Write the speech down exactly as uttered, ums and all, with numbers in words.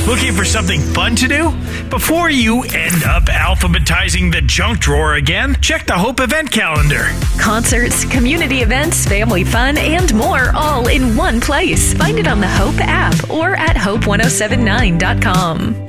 Looking for something fun to do? Before you end up alphabetizing the junk drawer again, check the Hope event calendar. Concerts, community events, family fun, and more all in one place. Find it on the Hope app or at hope ten seventy-nine dot com.